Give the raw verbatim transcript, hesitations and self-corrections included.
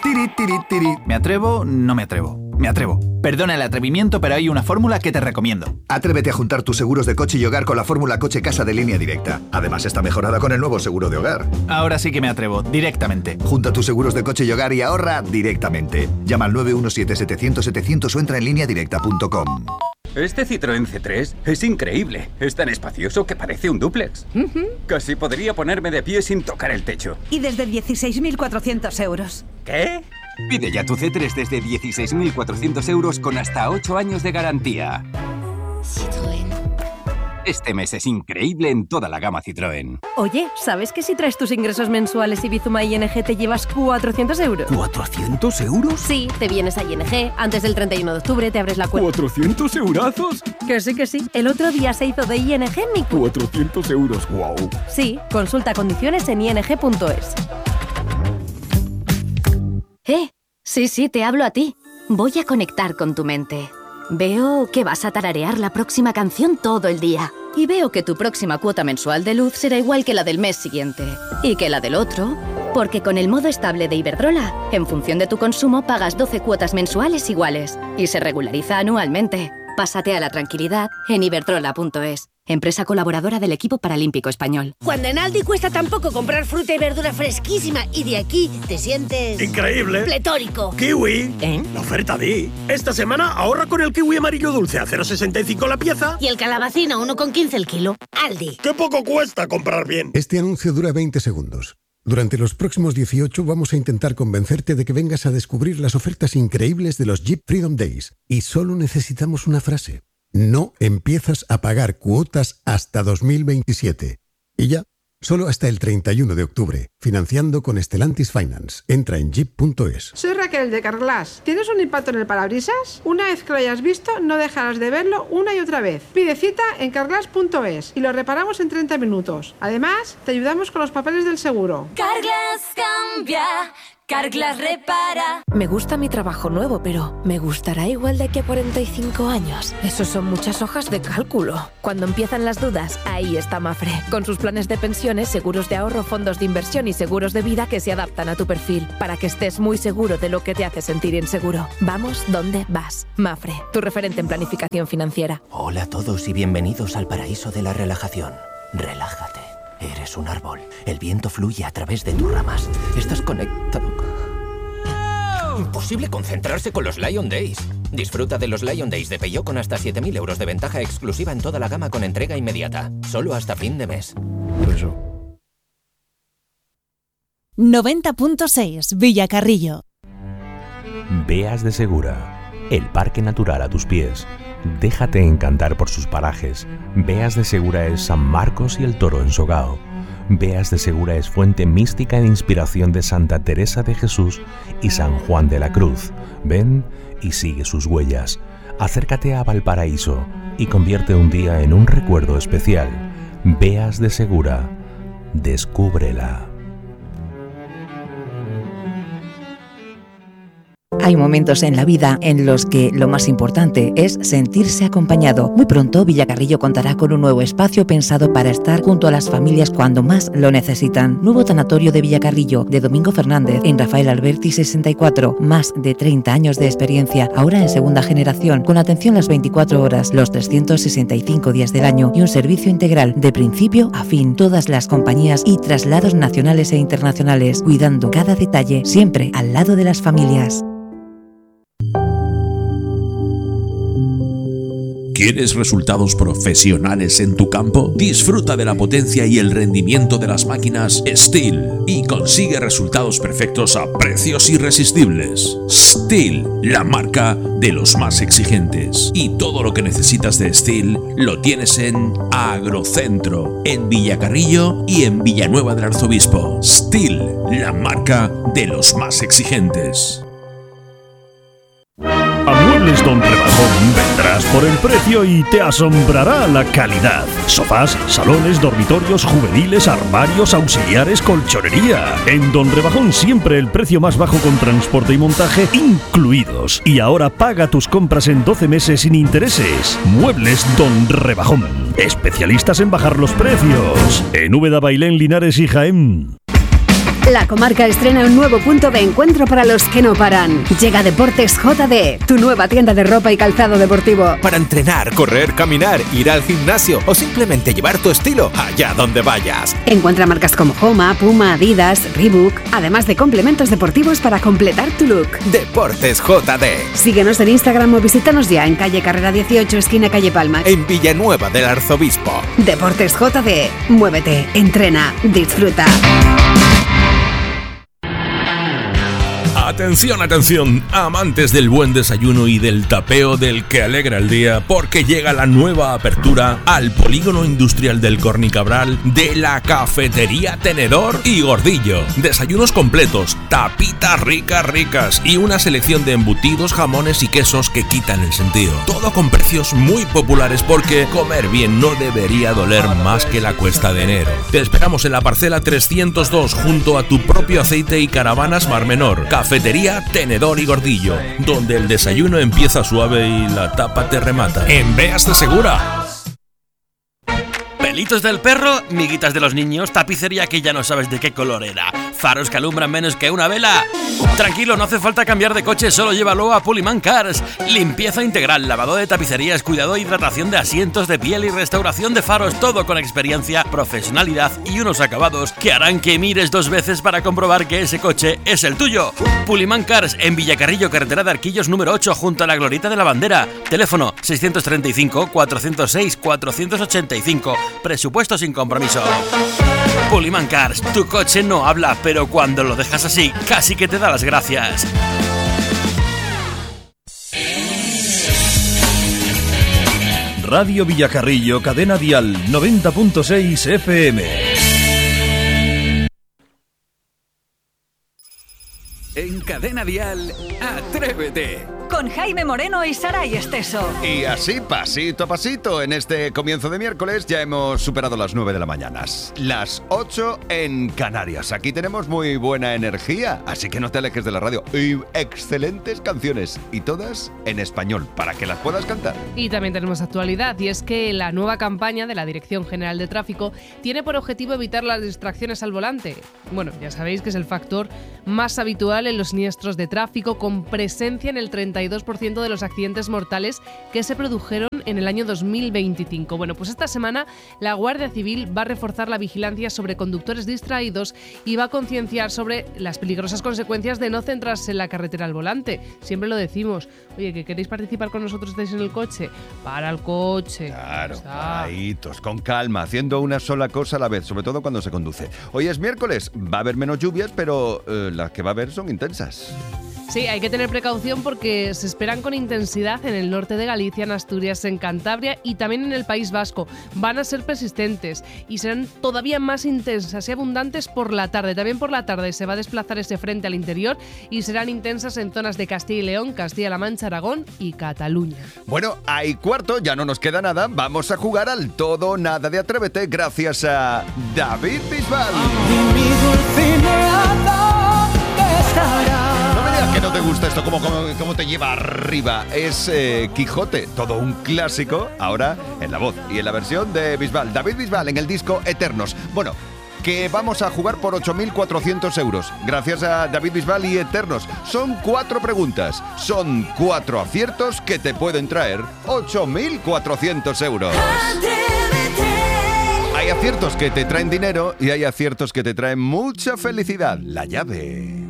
Tiri, tiri, tiri. ¿Me atrevo? No me atrevo. Me atrevo. Perdona el atrevimiento, pero hay una fórmula que te recomiendo. Atrévete a juntar tus seguros de coche y hogar con la fórmula Coche Casa de Línea Directa. Además está mejorada con el nuevo seguro de hogar. Ahora sí que me atrevo, directamente. Junta tus seguros de coche y hogar y ahorra directamente. Llama al nueve uno siete, setecientos, setecientos o entra en línea directa punto com. Este Citroën C tres es increíble. Es tan espacioso que parece un dúplex. Uh-huh. Casi podría ponerme de pie sin tocar el techo. Y desde dieciséis mil cuatrocientos euros. ¿Qué? Pide ya tu C tres desde dieciséis mil cuatrocientos euros con hasta ocho años de garantía. Citroën. Este mes es increíble en toda la gama Citroën. Oye, ¿sabes que si traes tus ingresos mensuales y Bizuma I N G te llevas cuatrocientos euros? ¿cuatrocientos euros? Sí, te vienes a I N G, antes del treinta y uno de octubre te abres la cuenta. ¿cuatrocientos eurazos? Que sí, que sí. El otro día se hizo de I N G mi cu- cuatrocientos euros, wow. Sí, consulta condiciones en i n g punto es. Eh, sí, sí, te hablo a ti. Voy a conectar con tu mente. Veo que vas a tararear la próxima canción todo el día. Y veo que tu próxima cuota mensual de luz será igual que la del mes siguiente. Y que la del otro. Porque con el modo estable de Iberdrola, en función de tu consumo pagas doce cuotas mensuales iguales. Y se regulariza anualmente. Pásate a la tranquilidad en iberdrola punto es. Empresa colaboradora del equipo paralímpico español. Cuando en Aldi cuesta tan poco comprar fruta y verdura fresquísima y de aquí te sientes... ¡increíble! ¡Pletórico! ¡Kiwi! ¿Eh? La oferta Di. Esta semana ahorra con el kiwi amarillo dulce a cero coma sesenta y cinco la pieza. Y el calabacín a uno coma quince el kilo. Aldi. ¡Qué poco cuesta comprar bien! Este anuncio dura veinte segundos. Durante los próximos dieciocho vamos a intentar convencerte de que vengas a descubrir las ofertas increíbles de los Jeep Freedom Days. Y solo necesitamos una frase. No empiezas a pagar cuotas hasta dos mil veintisiete. Y ya, solo hasta el treinta y uno de octubre. Financiando con Stellantis Finance. Entra en jeep punto es. Soy Raquel de Carglass. ¿Tienes un impacto en el parabrisas? Una vez que lo hayas visto, no dejarás de verlo una y otra vez. Pide cita en carglass punto es y lo reparamos en treinta minutos. Además, te ayudamos con los papeles del seguro. Carglass cambia. Carglass repara. Me gusta mi trabajo nuevo, pero ¿me gustará igual de aquí a cuarenta y cinco años? Eso son muchas hojas de cálculo. Cuando empiezan las dudas, ahí está Mafre. Con sus planes de pensiones, seguros de ahorro, fondos de inversión y seguros de vida que se adaptan a tu perfil, para que estés muy seguro de lo que te hace sentir inseguro. Vamos donde vas. Mafre, tu referente en planificación financiera. Hola a todos y bienvenidos al paraíso de la relajación. Relájate. Eres un árbol. El viento fluye a través de tus ramas. Estás conectado. Imposible concentrarse con los Lion Days. Disfruta de los Lion Days de Peugeot con hasta siete mil euros de ventaja exclusiva en toda la gama con entrega inmediata. Solo hasta fin de mes. Eso. noventa punto seis Villacarrillo. Beas de Segura, el parque natural a tus pies. Déjate encantar por sus parajes. Beas de Segura es San Marcos y el Toro en Sogao. Beas de Segura es fuente mística e inspiración de Santa Teresa de Jesús y San Juan de la Cruz. Ven y sigue sus huellas. Acércate a Valparaíso y convierte un día en un recuerdo especial. Beas de Segura. Descúbrela. Hay momentos en la vida en los que lo más importante es sentirse acompañado. Muy pronto Villacarrillo contará con un nuevo espacio pensado para estar junto a las familias cuando más lo necesitan. Nuevo tanatorio de Villacarrillo, de Domingo Fernández, en Rafael Alberti sesenta y cuatro. Más de treinta años de experiencia, ahora en segunda generación, con atención las veinticuatro horas, los trescientos sesenta y cinco días del año y un servicio integral de principio a fin. Todas las compañías y traslados nacionales e internacionales, cuidando cada detalle, siempre al lado de las familias. ¿Quieres resultados profesionales en tu campo? Disfruta de la potencia y el rendimiento de las máquinas STIHL y consigue resultados perfectos a precios irresistibles. STIHL, la marca de los más exigentes. Y todo lo que necesitas de STIHL lo tienes en Agrocentro, en Villacarrillo y en Villanueva del Arzobispo. STIHL, la marca de los más exigentes. A Muebles Don Rebajón vendrás por el precio y te asombrará la calidad. Sofás, salones, dormitorios, juveniles, armarios, auxiliares, colchonería. En Don Rebajón siempre el precio más bajo con transporte y montaje incluidos. Y ahora paga tus compras en doce meses sin intereses. Muebles Don Rebajón. Especialistas en bajar los precios. En Úbeda, Bailén, Linares y Jaén. La comarca estrena un nuevo punto de encuentro para los que no paran. Llega Deportes J D, tu nueva tienda de ropa y calzado deportivo. Para entrenar, correr, caminar, ir al gimnasio o simplemente llevar tu estilo allá donde vayas. Encuentra marcas como Homa, Puma, Adidas, Reebok, además de complementos deportivos para completar tu look. Deportes J D. Síguenos en Instagram o visítanos ya en calle Carrera dieciocho, esquina calle Palma. En Villanueva del Arzobispo. Deportes J D. Muévete, entrena, disfruta. Atención, atención, amantes del buen desayuno y del tapeo del que alegra el día, porque llega la nueva apertura al polígono industrial del Cornicabral de la Cafetería Tenedor y Gordillo. Desayunos completos, tapitas ricas ricas y una selección de embutidos, jamones y quesos que quitan el sentido. Todo con precios muy populares, porque comer bien no debería doler más que la cuesta de enero. Te esperamos en la parcela trescientos dos junto a Tu Propio Aceite y Caravanas Mar Menor. Cafetería Tenedor y Gordillo, donde el desayuno empieza suave y la tapa te remata. En Beas de Segura. Pelitos del perro, miguitas de los niños, tapicería que ya no sabes de qué color era, faros que alumbran menos que una vela. Tranquilo, no hace falta cambiar de coche, solo llévalo a Pullman Cars. Limpieza integral, lavado de tapicerías, cuidado e hidratación de asientos de piel y restauración de faros, todo con experiencia, profesionalidad y unos acabados que harán que mires dos veces para comprobar que ese coche es el tuyo. Pullman Cars, en Villacarrillo, carretera de Arquillos número ocho, junto a la Glorieta de la Bandera. Teléfono seiscientos treinta y cinco, cuatrocientos seis, cuatrocientos ochenta y cinco. Presupuesto sin compromiso. Pullman Cars, tu coche no habla, pero cuando lo dejas así, casi que te da las gracias. Radio Villacarrillo, cadena dial noventa punto seis F M. En Cadena Dial, Atrévete. Con Jaime Moreno y Saray Esteso. Y así, pasito a pasito, en este comienzo de miércoles ya hemos superado las nueve de la mañana. Las ocho en Canarias. Aquí tenemos muy buena energía, así que no te alejes de la radio. Y excelentes canciones, y todas en español, para que las puedas cantar. Y también tenemos actualidad, y es que la nueva campaña de la Dirección General de Tráfico tiene por objetivo evitar las distracciones al volante. Bueno, ya sabéis que es el factor más habitual en los siniestros de tráfico, con presencia en el treinta y dos por ciento de los accidentes mortales que se produjeron en el año dos mil veinticinco. Bueno, pues esta semana la Guardia Civil va a reforzar la vigilancia sobre conductores distraídos y va a concienciar sobre las peligrosas consecuencias de no centrarse en la carretera al volante. Siempre lo decimos, oye, que queréis participar con nosotros, estáis en el coche, para el coche. Claro, paraditos, con calma, haciendo una sola cosa a la vez, sobre todo cuando se conduce. Hoy es miércoles, va a haber menos lluvias, pero eh, las que va a haber son intensas. Sí, hay que tener precaución porque se esperan con intensidad en el norte de Galicia, en Asturias, en Cantabria y también en el País Vasco. Van a ser persistentes y serán todavía más intensas y abundantes por la tarde. También por la tarde se va a desplazar ese frente al interior y serán intensas en zonas de Castilla y León, Castilla-La Mancha, Aragón y Cataluña. Bueno, hay cuarto, ya no nos queda nada. Vamos a jugar al todo o nada de Atrévete gracias a David Bisbal. Que no te gusta esto, cómo, cómo, cómo te lleva arriba. Es eh, Quijote, todo un clásico, ahora en la voz y en la versión de Bisbal. David Bisbal en el disco Eternos. Bueno, que vamos a jugar por ocho mil cuatrocientos euros. Gracias a David Bisbal y Eternos. Son cuatro preguntas, son cuatro aciertos que te pueden traer ocho mil cuatrocientos euros. Hay aciertos que te traen dinero y hay aciertos que te traen mucha felicidad. La llave.